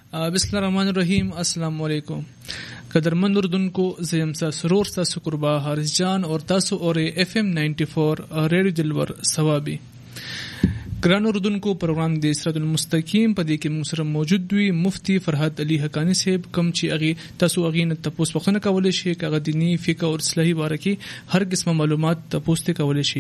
بسم الله الرحمن الرحیم. السلام علیکم قدرمن اردوونکو. زم سرور تاسو قربا حارث جان اور تاسو اور FM 94 ریډیو دلور ثوابي ګران اردوونکو. پروګرام د صراط المستقیم په دې کې موږ سره موجود وي مفتی فرحت علي حقانی صاحب، کوم چې اغي تاسو اغي نه تاسو پوښتنه کولای شئ، کغه دینی فقه او اصلاحي باره کې هر قسمه معلومات تاسو ته کولای شئ.